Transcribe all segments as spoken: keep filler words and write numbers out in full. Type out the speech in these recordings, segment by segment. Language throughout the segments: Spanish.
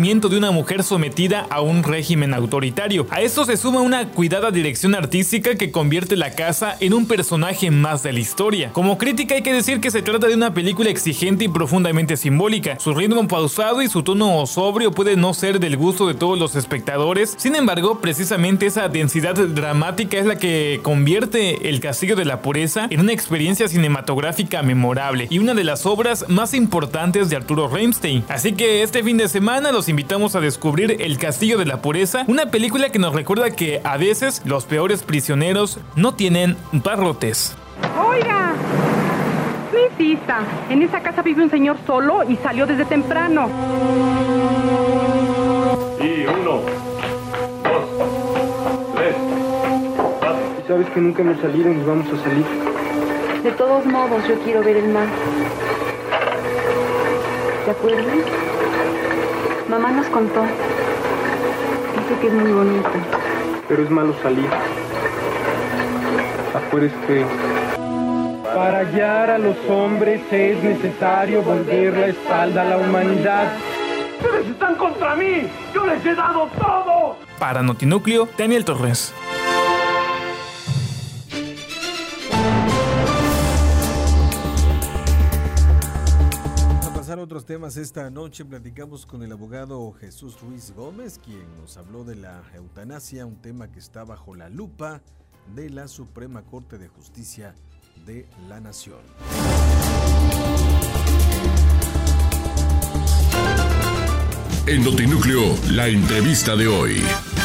sufrimiento de una mujer sometida a un régimen autoritario. A esto se suma una cuidada dirección artística que convierte la casa en un personaje más de la historia. Como crítica hay que decir que se trata de una película exigente y profundamente simbólica. Su ritmo pausado y su tono sobrio puede no ser del gusto de todos los espectadores. Sin embargo, precisamente esa densidad dramática es la que convierte El Castillo de la Pureza en una experiencia cinematográfica memorable y una de las obras más importantes de Arturo Ripstein. Así que este fin de semana los invitamos a descubrir El Castillo de la Pureza, una película que nos recuerda que a veces los peores prisioneros no tienen barrotes. Oiga, no insista. En esa casa vive un señor solo y salió desde temprano. Y uno, dos, tres, cuatro. Y sabes que nunca hemos salido ni vamos a salir. De todos modos, yo quiero ver el mar. ¿Te acuerdas? Mamá nos contó. Dice que es muy bonito. Pero es malo salir. Afuera es feo. Para guiar a los hombres es necesario volver la espalda a la humanidad. ¡Ustedes están contra mí! ¡Yo les he dado todo! Para Notinúcleo, Daniel Torres. Otros temas esta noche platicamos con el abogado Jesús Ruiz Gómez, quien nos habló de la eutanasia, un tema que está bajo la lupa de la Suprema Corte de Justicia de la Nación. En Notinúcleo, la entrevista de hoy.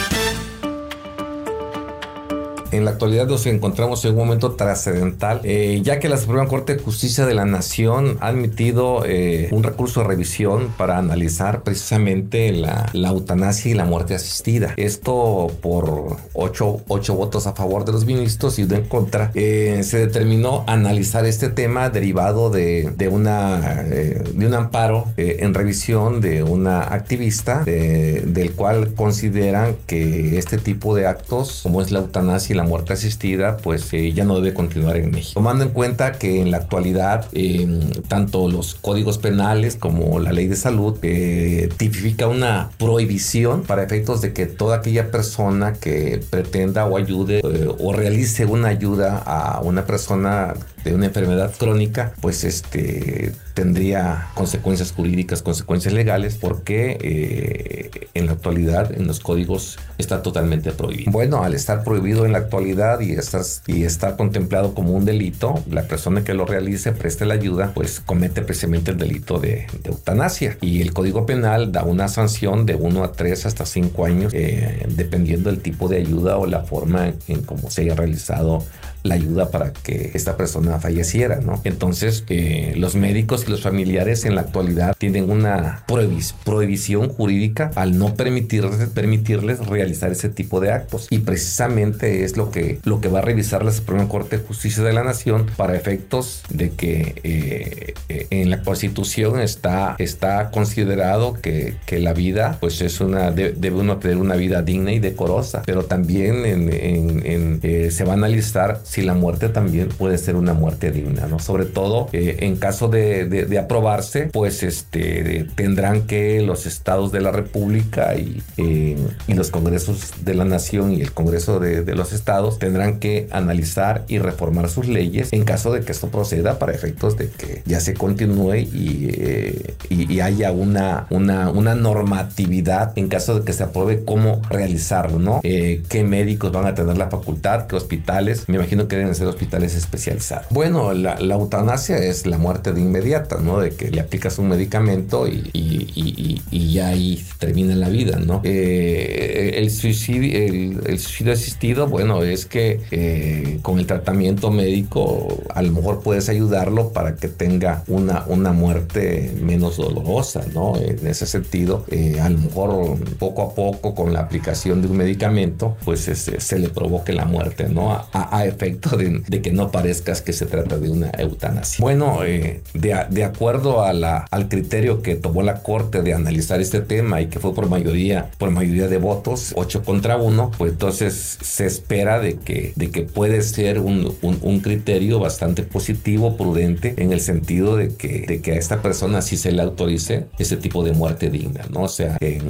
En la actualidad nos encontramos en un momento trascendental, eh, ya que la Suprema Corte de Justicia de la Nación ha admitido eh, un recurso de revisión para analizar precisamente la, la eutanasia y la muerte asistida. Esto por ocho, ocho votos a favor de los ministros y uno en contra. Eh, se determinó analizar este tema derivado de, de, una, eh, de un amparo eh, en revisión de una activista, de, del cual consideran que este tipo de actos, como es la eutanasia y la la muerte asistida, pues eh, ya no debe continuar en México. Tomando en cuenta que en la actualidad eh, tanto los códigos penales como la ley de salud eh, tipifica una prohibición para efectos de que toda aquella persona que pretenda o ayude eh, o realice una ayuda a una persona de una enfermedad crónica, pues este tendría consecuencias jurídicas, consecuencias legales, porque eh, en la actualidad en los códigos está totalmente prohibido. Bueno, al estar prohibido en la actualidad y estar, y estar contemplado como un delito, la persona que lo realice, preste la ayuda, pues comete precisamente el delito de, de eutanasia. Y el Código Penal da una sanción de uno a tres hasta cinco años, eh, dependiendo del tipo de ayuda o la forma en, en cómo se haya realizado la ayuda para que esta persona falleciera, ¿no? Entonces, eh, los médicos y los familiares en la actualidad tienen una prohibis, prohibición jurídica al no permitirles, permitirles realizar ese tipo de actos. Y precisamente es lo que, lo que va a revisar la Suprema Corte de Justicia de la Nación para efectos de que eh, eh, en la Constitución está, está considerado que, que la vida, pues es una, de, debe uno tener una vida digna y decorosa, pero también en, en, en, eh, se va a analizar si la muerte también puede ser una muerte digna, ¿no? Sobre todo eh, en caso de, de, de aprobarse, pues este tendrán que los estados de la República y, eh, y los congresos de la Nación y el Congreso de, de los estados tendrán que analizar y reformar sus leyes en caso de que esto proceda para efectos de que ya se continúe y, eh, y, y haya una, una, una normatividad en caso de que se apruebe cómo realizarlo, ¿no? Eh, qué médicos van a tener la facultad, qué hospitales, me imagino que deben ser hospitales especializados. Bueno, la, la eutanasia es la muerte de inmediata, ¿no? De que le aplicas un medicamento y, y, y, y ya ahí termina la vida, ¿no? Eh, el, suicidio, el, el suicidio asistido, bueno, es que eh, con el tratamiento médico a lo mejor puedes ayudarlo para que tenga una, una muerte menos dolorosa, ¿no? En ese sentido, eh, a lo mejor poco a poco con la aplicación de un medicamento, pues este, se le provoque la muerte, ¿no? A, a, a efecto De, de que no parezcas que se trata de una eutanasia. Bueno, eh, de, de acuerdo a la, al criterio que tomó la Corte de analizar este tema y que fue por mayoría, por mayoría de votos, ocho contra uno, pues entonces se espera de que, de que puede ser un, un, un criterio bastante positivo, prudente, en el sentido de que, de que a esta persona sí se le autorice ese tipo de muerte digna, ¿no? O sea, en